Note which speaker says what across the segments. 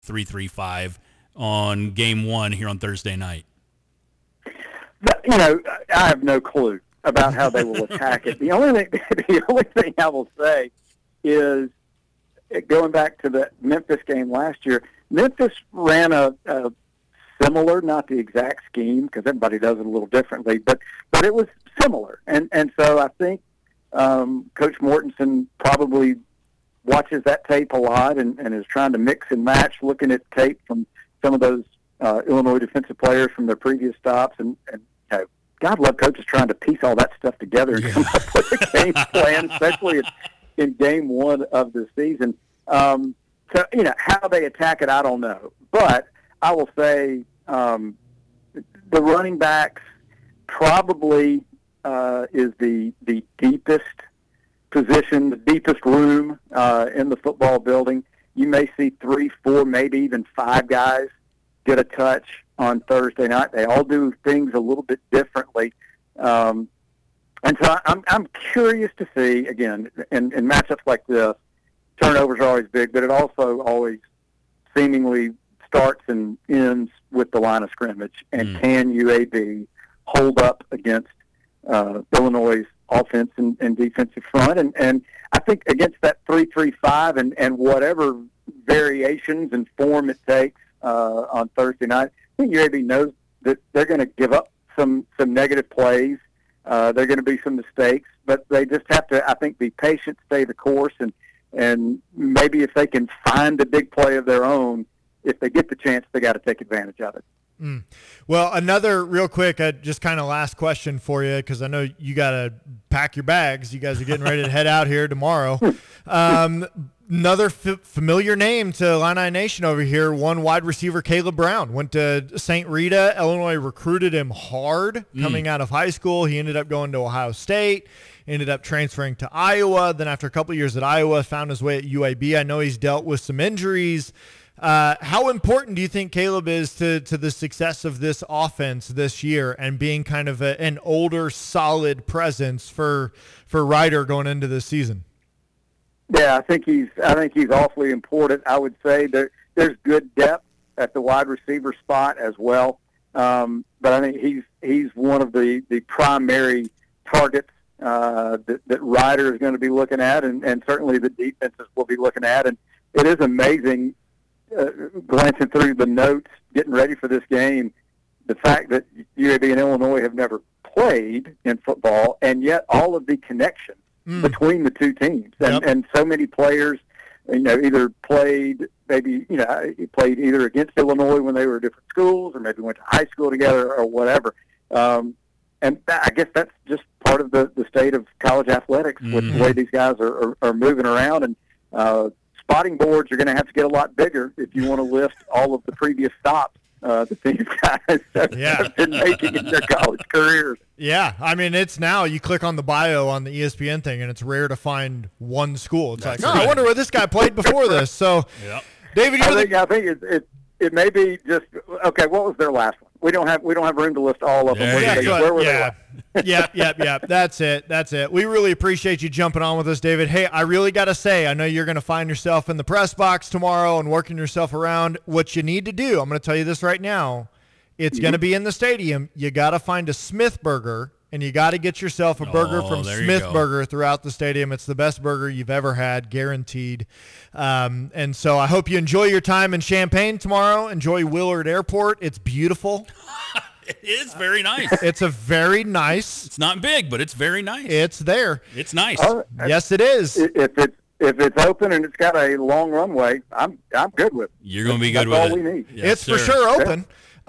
Speaker 1: 3-3-5 on game one here on Thursday night?
Speaker 2: I have no clue about how they will attack it. The only thing I will say is, going back to the Memphis game last year, Memphis ran a similar, not the exact scheme, because everybody does it a little differently, but it was similar. And so I think Coach Mortensen probably watches that tape a lot and is trying to mix and match, looking at tape from some of those Illinois defensive players from their previous stops. And God love coaches trying to piece all that stuff together and come up with a game plan, especially in game one of the season. So, how they attack it, I don't know. But I will say the running backs probably is the deepest position, the deepest room in the football building. You may see 3, 4, maybe even 5 guys get a touch on Thursday night. They all do things a little bit differently. And so I'm curious to see, again, in matchups like this, turnovers are always big, but it also always seemingly starts and ends with the line of scrimmage. And can UAB hold up against Illinois' offense and defensive front? And I think against that 3-3-5 and whatever variations and form it takes on Thursday night, I think UAB knows that they're going to give up some negative plays. There are going to be some mistakes, but they just have to, I think, be patient, stay the course, and maybe if they can find a big play of their own, if they get the chance, they got to take advantage of it.
Speaker 3: Well, another real quick, just kind of last question for you, because I know you got to pack your bags. You guys are getting ready to head out here tomorrow. Another familiar name to Illini Nation over here, one wide receiver, Caleb Brown, went to St. Rita. Illinois recruited him hard coming out of high school. He ended up going to Ohio State, ended up transferring to Iowa. Then after a couple of years at Iowa, found his way at UAB. I know he's dealt with some injuries. How important do you think Caleb is to the success of this offense this year and being kind of an older, solid presence for Ryder going into this season?
Speaker 2: Yeah, I think he's awfully important. I would say there's good depth at the wide receiver spot as well. But I think he's one of the primary targets that Ryder is going to be looking at, and certainly the defenses will be looking at. And it is amazing, glancing through the notes, getting ready for this game, the fact that UAB and Illinois have never played in football, and yet all of the connections between the two teams, and so many players, either played played either against Illinois when they were at different schools, or maybe went to high school together, or whatever. And I guess that's just part of the state of college athletics with the way these guys are moving around. And spotting boards are going to have to get a lot bigger if you want to list all of the previous stops that these guys have been making in their college careers.
Speaker 3: Yeah, I mean, it's now you click on the bio on the ESPN thing, and it's rare to find one school. It's I wonder where this guy played before this. So, David,
Speaker 2: I think it may be just okay. What was their last one? We don't have room to list all of them. Where were they?
Speaker 3: Yep. That's it. We really appreciate you jumping on with us, David. Hey, I really got to say, I know you're going to find yourself in the press box tomorrow and working yourself around. What you need to do, I'm going to tell you this right now. It's going to be in the stadium. You got to find a Smith Burger, and you got to get yourself a burger from Smith Burger throughout the stadium. It's the best burger you've ever had, guaranteed. And so I hope you enjoy your time in Champaign tomorrow. Enjoy Willard Airport. It's beautiful.
Speaker 1: It is very nice.
Speaker 3: It's a very nice.
Speaker 1: It's not big, but it's very nice.
Speaker 3: It's there.
Speaker 1: It's nice.
Speaker 3: Yes, it is.
Speaker 2: If it's open and it's got a long runway, I'm good with it.
Speaker 1: You're going to be good with it.
Speaker 2: That's all we need.
Speaker 3: Yes, it's for sure open.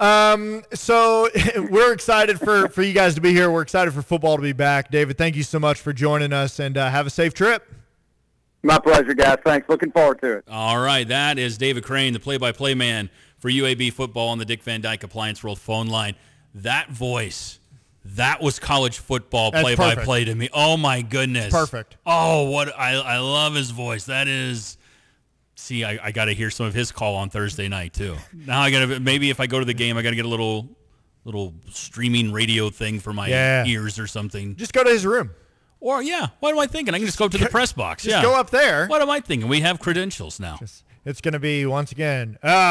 Speaker 3: So we're excited for you guys to be here. We're excited for football to be back. David, thank you so much for joining us, and have a safe trip.
Speaker 2: My pleasure, guys. Thanks. Looking forward to it.
Speaker 1: All right. That is David Crane, the play-by-play man for UAB football on the Dick Van Dyke Appliance World phone line. That voice, that was college football play-by-play to me. Oh, my goodness.
Speaker 3: It's perfect.
Speaker 1: Oh, what I love his voice. That is – see, I got to hear some of his call on Thursday night, too. Now I got to – maybe if I go to the game, I got to get a little streaming radio thing for my ears or something.
Speaker 3: Just go to his room.
Speaker 1: Or, what am I thinking? I can just go to the press box.
Speaker 3: Just go up there.
Speaker 1: What am I thinking? We have credentials now.
Speaker 3: it's going to be once again.